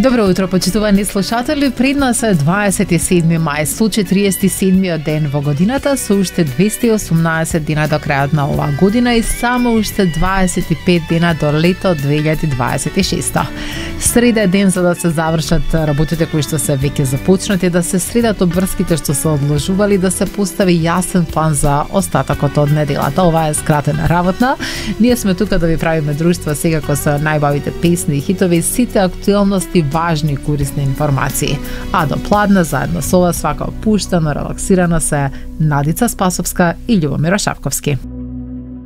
Добро утро, почитувани слушатели. Пред нас е 27 мај, 147 ден во годината, со уште 218 дена до крајот на оваа година и само уште 25 дена до лето 2026. Среда е ден за да се завршат работите кои што се веќе започнати, да се средат обврските што се одложували, да се постави јасен план за остатокот од неделата. Ова е скратена работна. Ние сме тука да ви правиме друштво секако со најбавите песни и хитови, сите актуелности, важни и корисни информации. А до пладна заедно со вас свака опуштено, релаксирано се Надица Спасовска и Љубомир Шапковски.